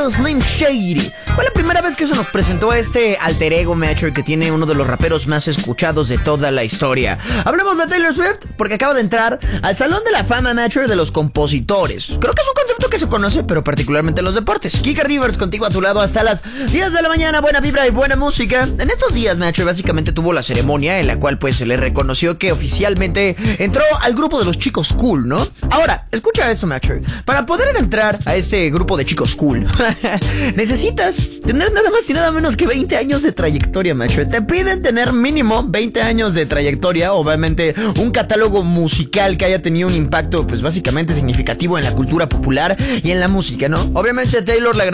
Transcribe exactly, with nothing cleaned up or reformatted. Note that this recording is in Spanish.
llamado Slim Shady. Fue la primera vez que se nos presentó este alter ego, macho, que tiene uno de los raperos más escuchados de toda la historia. Hablemos de Taylor Swift porque acaba de entrar al Salón de la Fama, macho, de los compositores. Creo que es un concepto que se conoce, pero particularmente en los deportes. Kika Rivers contigo a tu lado hasta las diez de la mañana. Buena vibra y buena música. En estos días, macho, básicamente tuvo la ceremonia en la cual pues se le reconoció que oficialmente entró al grupo de los chicos cool, ¿no? Ahora, escucha esto, macho. Para poder entrar a este grupo de chicos cool, necesitas tener nada más y nada menos que veinte años de trayectoria, macho. Te piden tener mínimo veinte años de trayectoria, obviamente un catálogo musical que haya tenido un impacto, pues básicamente significativo en la cultura popular y en la música, ¿no? Obviamente Taylor le